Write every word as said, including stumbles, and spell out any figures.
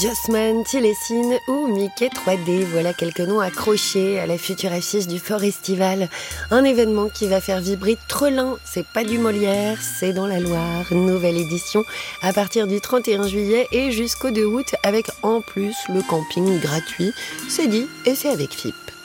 Jossman, Tilessine ou Mickey trois D, voilà quelques noms accrochés à la future affiche du Forestival. Un événement qui va faire vibrer Trelin, c'est pas du Molière, c'est dans la Loire. Nouvelle édition à partir du trente et un juillet et jusqu'au deux août avec en plus le camping gratuit. C'est dit et c'est avec F I P.